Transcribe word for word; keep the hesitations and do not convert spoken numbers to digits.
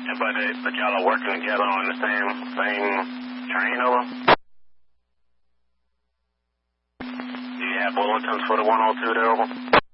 But, they, but y'all are working together on the same same train, over? Do you have bulletins for the one oh two there, over?